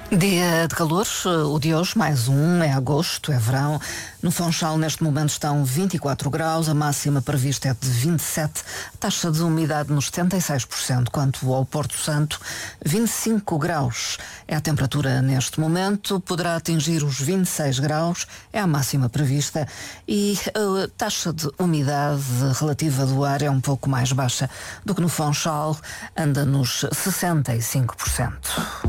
Dia de calor, o de hoje, mais um, é agosto, é verão. No Funchal, neste momento, estão 24 graus, a máxima prevista é de 27, taxa de umidade nos 76%. Quanto ao Porto Santo, 25 graus é a temperatura neste momento, poderá atingir os 26 graus, é a máxima prevista, e a taxa de umidade relativa do ar é um pouco mais baixa do que no Funchal, anda nos 65%.